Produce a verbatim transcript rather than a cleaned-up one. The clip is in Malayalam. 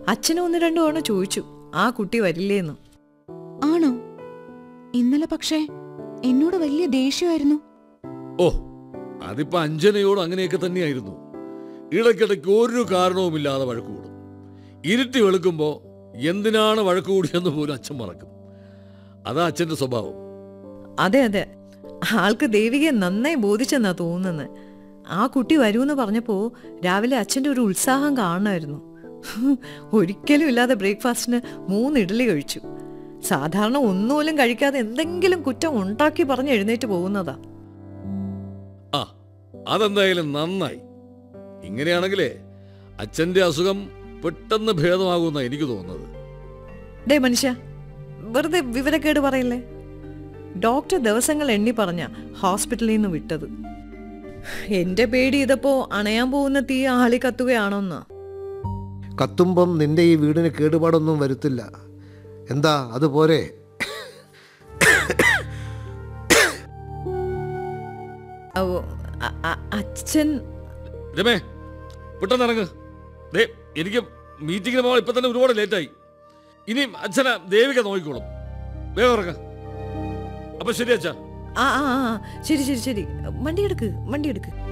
അച്ഛനും ഒന്ന് രണ്ടു തവണ ചോദിച്ചു ആ കുട്ടി വരില്ലേന്ന്. ആണോ? ഇന്നലെ പക്ഷേ എന്നോട് വലിയ ദേഷ്യമായിരുന്നു. ഓ, അതിപ്പോ അഞ്ജനയോട് അങ്ങനെയൊക്കെ തന്നെയായിരുന്നു. ഇടയ്ക്കിടയ്ക്ക് ഒരു കാരണവുമില്ലാതെ വഴക്ക് കൂടും. ഇരുട്ടി വെളുക്കുമ്പോ എന്തിനാണ് വഴക്ക് കൂടിയെന്ന് പോലും അച്ഛൻ മറക്കും. അതാ അച്ഛന്റെ സ്വഭാവം. അതെ അതെ, ആൾക്ക് ദേവികയെ നന്നായി ബോധിച്ചെന്നാ തോന്നുന്നത്. ആ കുട്ടി വരൂന്ന് പറഞ്ഞപ്പോ രാവിലെ അച്ഛൻ്റെ ഒരു ഉത്സാഹം കാണണമായിരുന്നു. ഒരിക്കലും ഇല്ലാതെ ബ്രേക്ക്ഫാസ്റ്റിന് മൂന്ന് ഇഡ്ഡലി കഴിച്ചു. സാധാരണ ഒന്നുപോലും കഴിക്കാതെ എന്തെങ്കിലും കുറ്റം ഉണ്ടാക്കി പറഞ്ഞ് എഴുന്നേറ്റ് പോകുന്നതാ. ആ, അതെന്തായാലും നന്നായി. ഇങ്ങനെയാണെങ്കിലേ അച്ഛന്റെ അസുഖം പെട്ടെന്ന് ഭേദമാകുമെന്നാണ് എനിക്ക് തോന്നുന്നത്. ഡേ മനുഷ്യ, വെറുതെ വിവരക്കേട് പറയില്ലേ. ഡോക്ടർ ദിവസങ്ങൾ എണ്ണി പറഞ്ഞ ഹോസ്പിറ്റലിൽ നിന്ന് വിട്ടത്. എന്റെ പേടി ഇതപ്പോ അണയാൻ പോകുന്ന തീ ആളി കത്തുകയാണോന്നാ. കത്തുമ്പം നിന്റെ ഈ വീടിന് കേടുപാടൊന്നും വരുത്തില്ല. എന്താ അതുപോലെ? അച്ഛൻ രമേ, പെട്ടെന്ന് ഇറങ്ങ്. ദേ, എനിക്ക് മീറ്റിങ്ങിന് പോകാൻ ഇപ്പൊ തന്നെ ഒരുപാട് ലേറ്റായി. ഇനി അച്ഛനെ ദേവിക നോക്കിക്കോളും. വേഗം ഇറങ്ങ. അപ്പൊ ശരി അച്ഛാ. ആ ആ ശരി ശരി ശരി, വണ്ടി എടുക്ക് വണ്ടി എടുക്ക്.